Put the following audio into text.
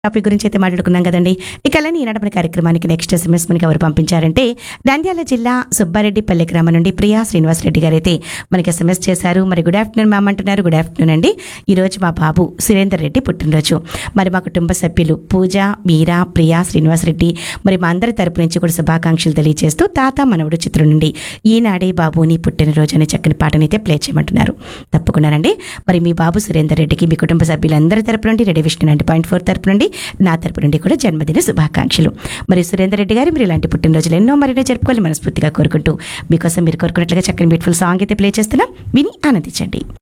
Topic గురించి అయితే మాట్లాడుకున్నాం కదండి. ఇక అలానే ఈనాటి మన కార్యక్రమానికి నెక్స్ట్ ఎస్ఎంఎస్ మనకి ఎవరు పంపించారంటే నంద్యాల జిల్లా సుబ్బారెడ్డిపల్లి గ్రామం నుండి ప్రియా శ్రీనివాస్ రెడ్డి గారు అయితే మనకి ఎస్ఎంఎస్ చేశారు. మరి గుడ్ ఆఫ్టర్నూన్ మ్యామ్ అంటున్నారు. గుడ్ ఆఫ్టర్నూన్ అండి. ఈరోజు మా బాబు సురేందర్ రెడ్డి పుట్టినరోజు. మరి మా కుటుంబ సభ్యులు పూజ, మీరా, ప్రియా శ్రీనివాస్ రెడ్డి మరి మా అందరి తరపు నుంచి కూడా శుభాకాంక్షలు తెలియజేస్తూ తాత మనవడు చిత్రం నుండి ఈనాడే బాబుని పుట్టినరోజు అనే చక్కని పాటని అయితే ప్లే చేయమంటున్నారు. తప్పకుండానండి. మరి మీ బాబు సురేందర్ రెడ్డికి మీ కుటుంబ సభ్యులందరి తరపు నుండి రేడియో విష్ణు 90.4 తరపు నుండి నా తరపు నుండి కూడా జన్మదిన శుభాకాంక్షలు. మరి సురేందర్ రెడ్డి గారు మీరు ఇలాంటి పుట్టినరోజులు ఎన్నో మరిన్నో జరుపుకోవాలి మనస్ఫూర్తిగా కోరుకుంటూ మీకోసం మీరు కోరుకున్నట్లుగా చక్కని బ్యూటిఫుల్ సాంగ్ అయితే ప్లే చేస్తున్నాం. విని ఆనందించండి.